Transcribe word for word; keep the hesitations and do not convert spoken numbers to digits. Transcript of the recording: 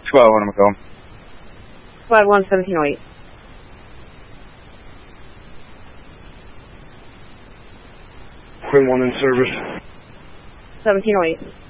twelve on Macomb. Squad one, seventeen oh eight. Quinn one in service. seventeen oh eight.